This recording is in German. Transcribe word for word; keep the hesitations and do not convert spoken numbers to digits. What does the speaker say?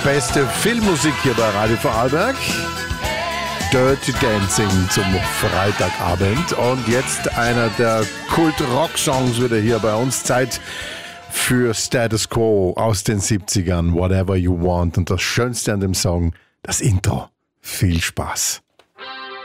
beste Filmmusik hier bei Radio Vorarlberg. Dirty Dancing zum Freitagabend. Und jetzt einer der Kult-Rock-Songs wieder hier bei uns. Zeit für Status Quo aus den siebzigern. Whatever You Want. Und das Schönste an dem Song, das Intro. Viel Spaß.